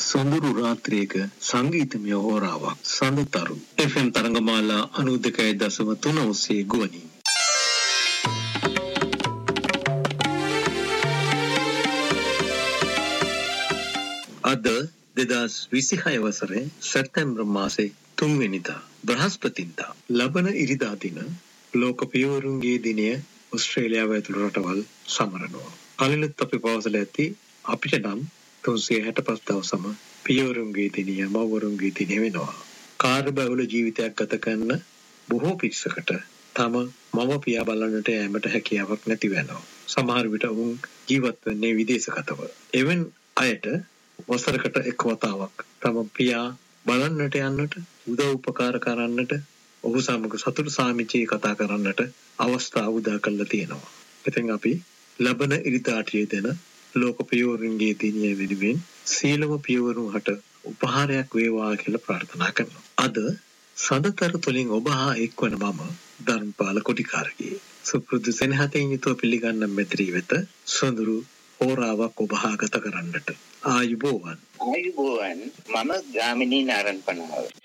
සොඳුරු රාත්‍රියක සංගීතමය හෝරාවක් සඳතරු FM තරංගමාලා 92.3 ඔස්සේ ගුවනින් අද 2026 වසරේ සැප්තැම්බර් මාසේ 3 වෙනිදා බ්‍රහස්පතින්දා ලබන ඉරිදා දින ලෝක පියවරුන්ගේ දිනය ඕස්ට්‍රේලියාව ඇතුළු රටවල් සමරනවා. කලිනුත් අපි පවසලා ඇති අපිට නම් 365 දවසම පියවරුන්ගේ දිනය මව්වරුන්ගේ දිනය වෙනවා. කාර්යබහුල ජීවිතයක් ගත කරන බොහෝ පිරිසකට තම මව පියා බලන්නට යෑමට හැකියාවක් නැති වෙනවා. සමහර විට ඔවුන් ජීවත් වෙන්නේ විදේශගතව. එවන් අයට වසරකට එක් වතාවක් තම පියා බලන්නට යන්නට උදව් උපකාර කරන්නට ඔහු සමග සතුටු සාමිචී කතා කරන්නට අවස්ථාව උදා කරලා තියෙනවා. ඉතින් අපි ලබන ඉරිදාට යෙදෙන ලෝක පියවරුන්ගේ දිනය වෙනුවෙන් සීලම පියවරුන් හට උපහාරයක් වේවා කියලා ප්‍රාර්ථනා කරනවා. අද සදතර තුලින් ඔබ හා එක්වන මම ධර්මපාල කොටිකාරගේ සුපුරුදු සෙනෙහසින් යුතුව පිළිගන්න මෙත්‍රී වෙත සොඳුරු හෝරාවක් ඔබ හා ගත කරන්නට ආයුබෝවන් මම ගාමිණී නාරන්පනාව